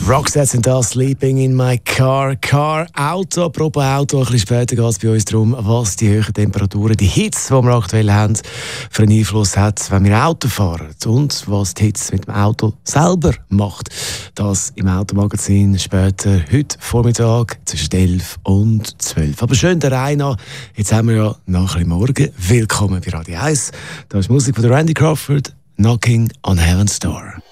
Roxette sind da, Sleeping in my car. Auto, apropos Auto, ein bisschen später geht es bei uns darum, was die hohen Temperaturen, die Hitze, die wir aktuell haben, für einen Einfluss hat, wenn wir Auto fahren. Und was die Hitze mit dem Auto selber macht. Das im Automagazin später, heute Vormittag, zwischen 11 und 12. Aber schön der Reihe nach. Jetzt haben wir ja nach ein bisschen Morgen. Willkommen bei Radio 1. Da ist Musik von Randy Crawford, Knocking on Heaven's Door.